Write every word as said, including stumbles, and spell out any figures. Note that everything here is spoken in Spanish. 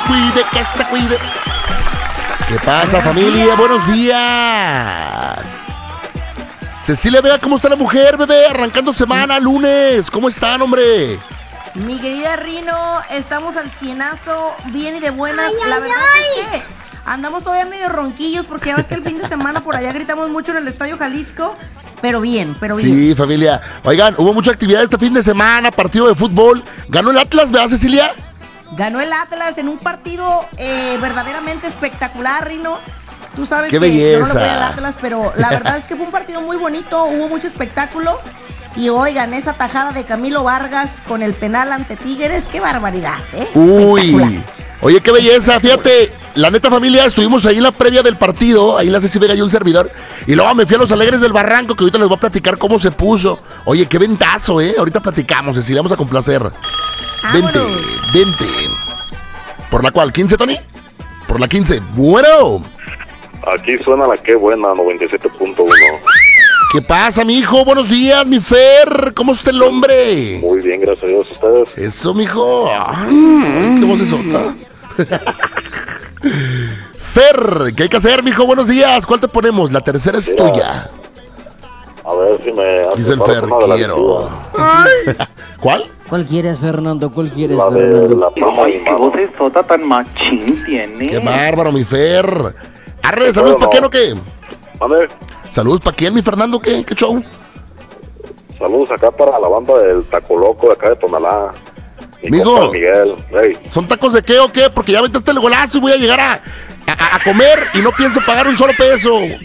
cuide, que se cuide. ¿Qué pasa, familia? Buenos días. Cecilia Vega, ¿cómo está la mujer, bebé? Arrancando semana, lunes. ¿Cómo están, hombre? Mi querida Rino, estamos al cienazo, bien y de buenas. Ay, la ay, verdad ay. es que andamos todavía medio ronquillos porque ya ves que el fin de semana por allá gritamos mucho en el Estadio Jalisco. Pero bien, pero bien. Sí, familia. Oigan, hubo mucha actividad este fin de semana, partido de fútbol. ¿Ganó el Atlas, verdad, Cecilia? Ganó el Atlas en un partido eh, verdaderamente espectacular, Rino. Tú sabes ¡Qué que yo no belleza! le voy al Atlas, pero la verdad es que fue un partido muy bonito, hubo mucho espectáculo. Y oigan, esa tajada de Camilo Vargas con el penal ante Tigres, qué barbaridad, ¿eh? Uy, oye, qué belleza, fíjate, la neta familia, estuvimos ahí en la previa del partido, ahí la Ceci Vega y un servidor, y luego me fui a los Alegres del Barranco, que ahorita les voy a platicar cómo se puso. Oye, qué ventazo, ¿eh? Ahorita platicamos, Ceci, le vamos a complacer. Vente, ¡Vámonos! vente. ¿Por la cual? ¿quince, Tony? Por la quince. Bueno. Aquí suena la que buena, noventa y siete punto uno. ¿Qué pasa, mi hijo? Buenos días, mi Fer. ¿Cómo está el hombre? Muy bien, gracias a Dios, ustedes. Eso, mijo. Ay, qué voz es otra. Fer, ¿qué hay que hacer, mijo? Buenos días. ¿Cuál te ponemos? La tercera es Mira, tuya. A ver si me hace Dice el falta Fer, una de las quiero. tías. ¿Cuál? ¿Cuál quieres, Fernando? ¿Cuál quieres, La de Fernando? la palma de mi Ay, qué mano. vocesota tan machín tiene. Qué bárbaro, mi Fer. Arre, ¿saludos Bueno. para quién o qué? Mande, ¿Saludos para quién, mi Fernando? ¿Qué? ¿Qué show? saludos acá para la banda del Taco Loco de acá de Tonalá. Mi Mijo. compa Miguel, hey. ¿Son tacos de qué o qué? Porque ya aventaste el golazo y voy a llegar a, a, a comer y no pienso pagar un solo peso.